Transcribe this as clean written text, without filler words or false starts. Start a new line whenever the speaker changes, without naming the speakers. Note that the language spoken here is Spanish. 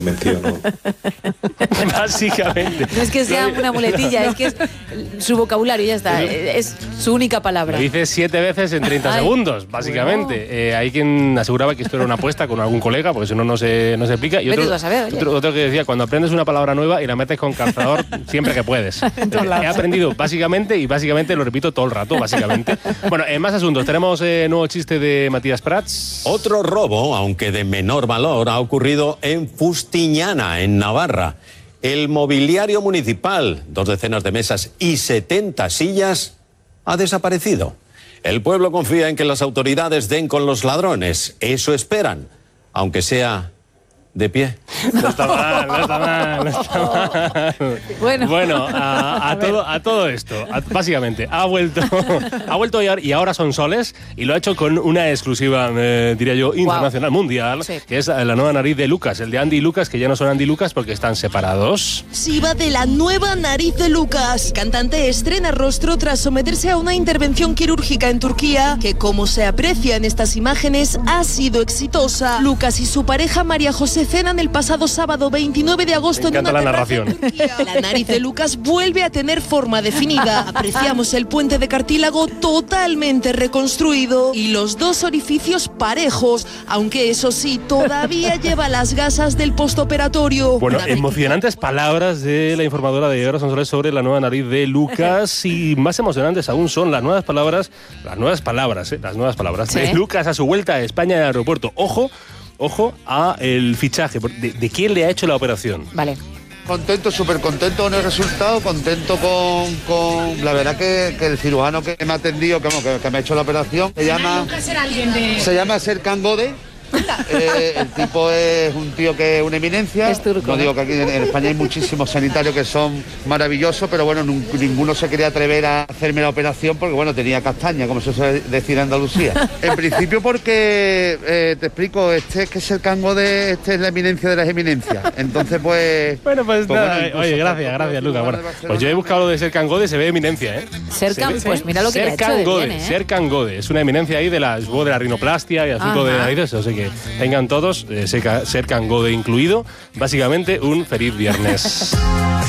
menciono.
Básicamente.
No es que sea una muletilla, es que es su vocabulario, ya está. Es su única palabra.
Lo dices 7 veces en 30 segundos, básicamente. Bueno. Hay quien aseguraba que esto era una apuesta con algún colega, porque si no, no se explica. Y otro que decía, cuando aprendes una palabra nueva y la metes con calzador siempre que puedes. He aprendido básicamente lo repito todo el rato, básicamente. Bueno, en más asuntos, tenemos nuevo chiste de Matías Prats.
Otro robo, aunque de menor valor, ha ocurrido en Fustiñana, en Navarra. El mobiliario municipal, 2 decenas de mesas y 70 sillas, ha desaparecido. El pueblo confía en que las autoridades den con los ladrones. Eso esperan, aunque sea de pie.
No está mal. Bueno, a todo esto, básicamente, ha vuelto y ahora son soles, y lo ha hecho con una exclusiva, diría yo, internacional, mundial, sí, que es la nueva nariz de Lucas, el de Andy y Lucas, que ya no son Andy y Lucas porque están separados.
Sí, va de la nueva nariz de Lucas. Cantante estrena rostro tras someterse a una intervención quirúrgica en Turquía, que, como se aprecia en estas imágenes, ha sido exitosa. Lucas y su pareja María José cenan el pasado sábado 29 de agosto en una terraza en Turquía. La nariz de Lucas vuelve a tener forma definida. Apreciamos el puente de cartílago totalmente reconstruido y los 2 orificios parejos, aunque eso sí, todavía lleva las gasas del postoperatorio.
Bueno, emocionantes palabras de la informadora de Ahora son soles sobre la nueva nariz de Lucas, y más emocionantes aún son las nuevas palabras
¿sí?
de Lucas a su vuelta a España en el aeropuerto. Ojo a el fichaje. ¿De quién le ha hecho la operación?
Vale.
Contento, súper contento con el resultado, contento con la verdad que el cirujano que me ha atendido, que me ha hecho la operación, se llama Serkan Gode. El tipo es un tío que es una eminencia.
Es turco,
no digo que aquí en España hay muchísimos sanitarios que son maravillosos, pero bueno, ninguno se quería atrever a hacerme la operación porque bueno, tenía castaña, como se suele decir en Andalucía. En principio porque, te explico, este es que es el cango de, este es la eminencia de las eminencias. Entonces pues...
Bueno, oye, gracias Lucas. Bueno, pues yo he buscado lo de Serkan Gode, se ve eminencia, ¿eh?
Serkan, pues mira lo que le ha hecho de bien, ¿eh?
Serkan Gode, es una eminencia ahí de la rinoplastia y asunto de narices, o sea que tengan todos, Serkan Gode incluido, básicamente un feliz viernes.